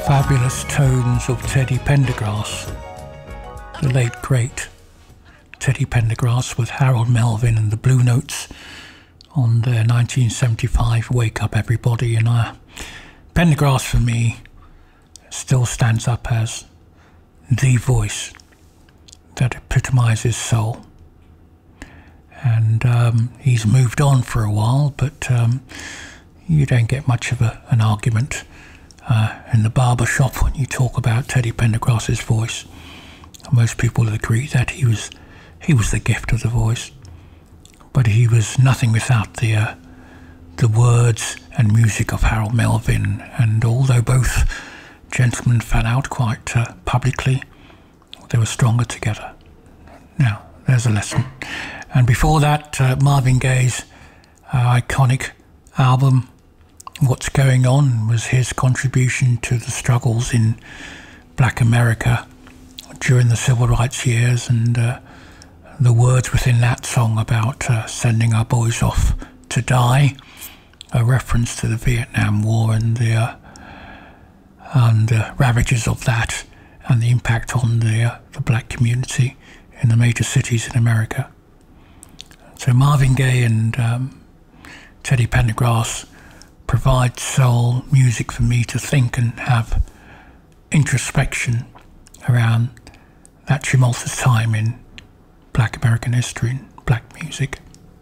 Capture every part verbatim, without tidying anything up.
fabulous tones of Teddy Pendergrass, the late great Teddy Pendergrass, with Harold Melvin and the Blue Notes on their nineteen seventy-five Wake Up Everybody. And uh, Pendergrass for me still stands up as the voice that epitomises soul. And um, he's moved on for a while, but um, you don't get much of a, an argument uh, in the barber shop when you talk about Teddy Pendergrass's voice. Most people agree that he was he was the gift of the voice, but he was nothing without the uh, the words and music of Harold Melvin. And although both gentlemen fell out quite uh, publicly, they were stronger together. Now, there's a lesson. And before that, uh, Marvin Gaye's uh, iconic album, What's Going On, was his contribution to the struggles in Black America during the civil rights years, and uh, the words within that song about uh, sending our boys off to die, a reference to the Vietnam War and the, uh, and the ravages of that and the impact on the, uh, the black community in the major cities in America. So Marvin Gaye and um, Teddy Pendergrass provide soul music for me to think and have introspection around that tumultuous time in Black American history and black music.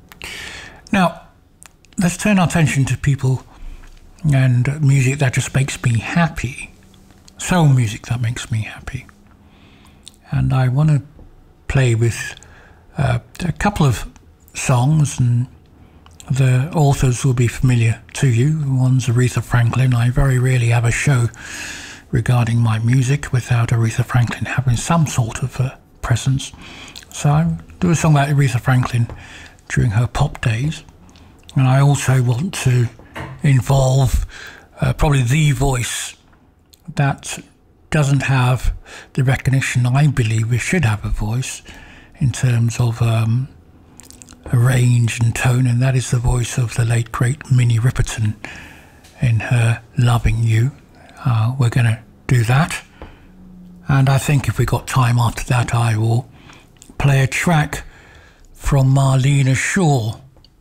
Now, let's turn our attention to people and music that just makes me happy. Soul music that makes me happy. And I want to play with uh, a couple of songs, and the authors will be familiar to you. One's Aretha Franklin. I very rarely have a show regarding my music without Aretha Franklin having some sort of a presence. So I do a song about Aretha Franklin during her pop days. And I also want to involve uh, probably the voice that doesn't have the recognition I believe it should have a voice in terms of um, a range and tone, and that is the voice of the late great Minnie Riperton in her Loving You. Uh, we're going to do that, and I think if we got time after that I will play a track from Marlena Shaw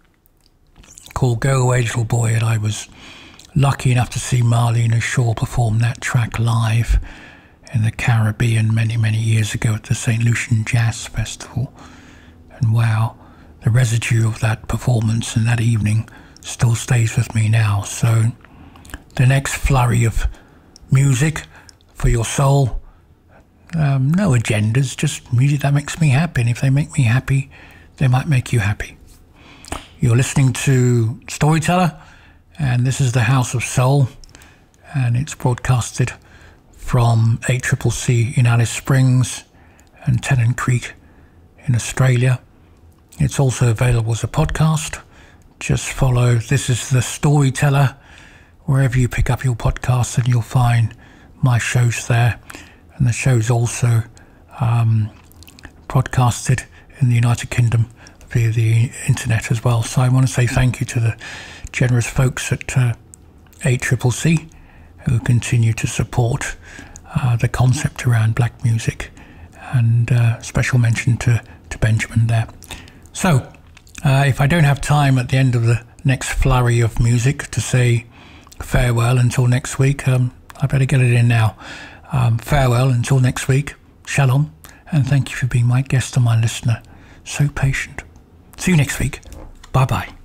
called Go Away Little Boy, and I was lucky enough to see Marlena Shaw perform that track live in the Caribbean many many years ago at the Saint Lucian Jazz Festival, and wow, the residue of that performance and that evening still stays with me now. So the next flurry of music for your soul, um, no agendas, just music that makes me happy, and if they make me happy, they might make you happy. You're listening to Storyteller, and this is the House of Soul, and it's broadcasted from eight C C C in Alice Springs and Tennant Creek in Australia. It's also available as a podcast. Just follow This is the Storyteller wherever you pick up your podcasts, and you'll find my shows there. And the show's also um, broadcasted in the United Kingdom via the internet as well. So I want to say thank you to the generous folks at uh, eight C C C who continue to support uh, the concept around black music, and uh, special mention to, to Benjamin there. So, uh, if I don't have time at the end of the next flurry of music to say farewell until next week, um, I better get it in now. Um, farewell until next week. Shalom, and thank you for being my guest and my listener. So patient. See you next week. Bye-bye.